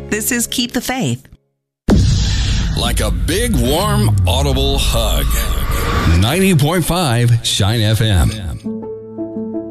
This is Keep the Faith. Like a big, warm, audible hug. 90.5 Shine FM.